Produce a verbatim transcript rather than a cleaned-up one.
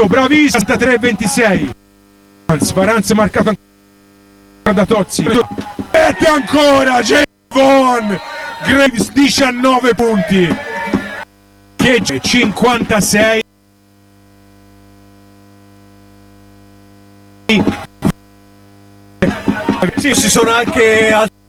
bravissimo, tre ventisei. Faranz marcato ancora da Tozzi. E ancora Javon Graves, diciannove punti. Che cinquantasei. Sì, si sono anche